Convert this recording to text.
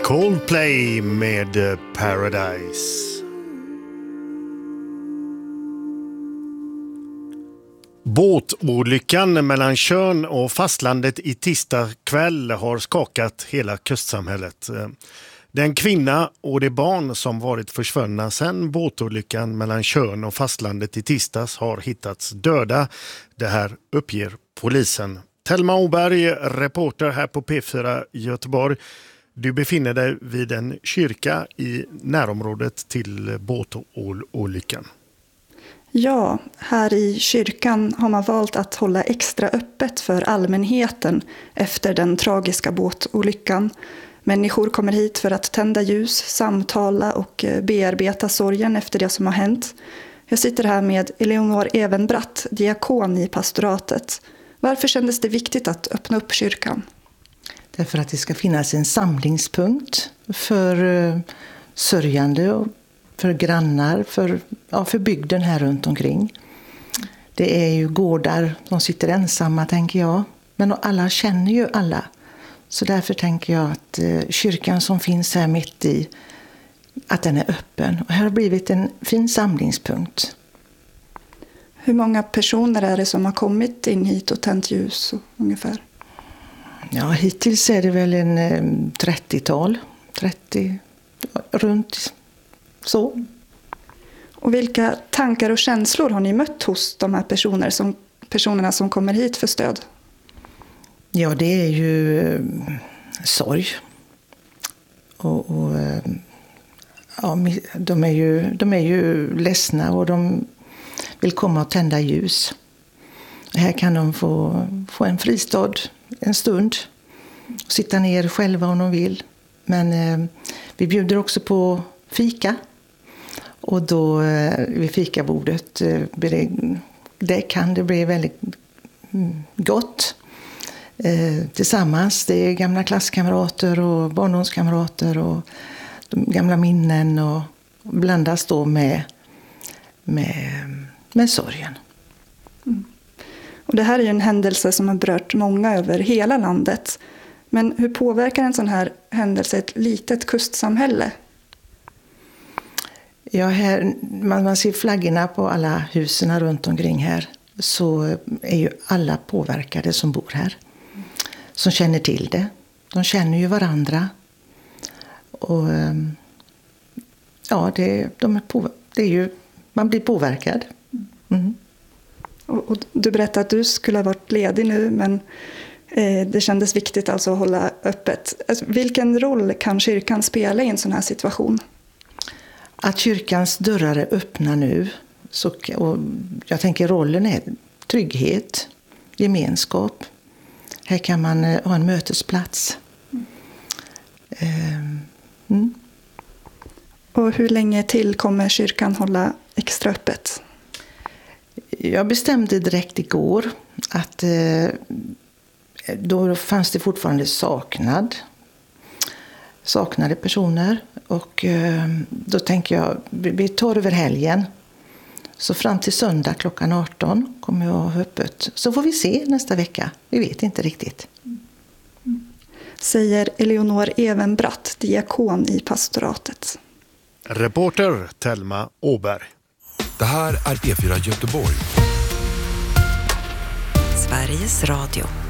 Coldplay med Paradise. Båtolyckan mellan Tjörn och fastlandet i tisdag kväll har skakat hela kustsamhället. Den kvinna och det barn som varit försvunna sedan båtolyckan mellan Tjörn och fastlandet i tisdags har hittats döda. Det här uppger polisen. Thelma Åberg, reporter här på P4 Göteborg. Du befinner dig vid en kyrka i närområdet till båtolyckan. Ja, här i kyrkan har man valt att hålla extra öppet för allmänheten efter den tragiska båtolyckan. Människor kommer hit för att tända ljus, samtala och bearbeta sorgen efter det som har hänt. Jag sitter här med Eleonor Evenbratt, diakon i pastoratet. Varför kändes det viktigt att öppna upp kyrkan? Därför att det ska finnas en samlingspunkt för sörjande och för grannar, för bygden här runt omkring. Det är ju gårdar som sitter ensamma, tänker jag. Men alla känner ju alla. Så därför tänker jag att kyrkan som finns här mitt i, att den är öppen. Och här har blivit en fin samlingspunkt. Hur många personer är det som har kommit in hit och tänt ljus ungefär? Ja, hittills är det väl en 30-tal. 30, runt så. Och vilka tankar och känslor har ni mött hos de här personerna som kommer hit för stöd? Ja, det är ju sorg. Och ja, de är ju ledsna och de vill komma och tända ljus. Här kan de få en fristad en stund. Sitta ner själva om de vill. Men vi bjuder också på fika. Och då vid fikabordet det kan det bli väldigt gott. Tillsammans, det är gamla klasskamrater och barndomskamrater och de gamla minnen och blandas då med sorgen. Mm. Och det här är ju en händelse som har berört många över hela landet. Men hur påverkar en sån här händelse ett litet kustsamhälle? Ja, här, man ser flaggorna på alla husen runt omkring här, så är ju alla påverkade som bor här. Som känner till det. De känner ju varandra. Och ja, det är ju, man blir påverkad. Mm. Och du berättade att du skulle ha varit ledig nu, men det kändes viktigt alltså att hålla öppet. Alltså, vilken roll kan kyrkan spela i en sån här situation? Att kyrkans dörrar är öppna nu, och jag tänker rollen är trygghet, gemenskap. Här kan man ha en mötesplats. Mm. Och hur länge till kommer kyrkan hålla extra öppet? Jag bestämde direkt igår att då fanns det fortfarande saknade personer. Och då tänker jag, vi tar över helgen. Så fram till söndag klockan 18 kommer jag ha öppet. Så får vi se nästa vecka. Vi vet inte riktigt. Säger Eleonor Evenbratt, diakon i pastoratet. Reporter Thelma Åberg. Det här är P4 Göteborg. Sveriges Radio.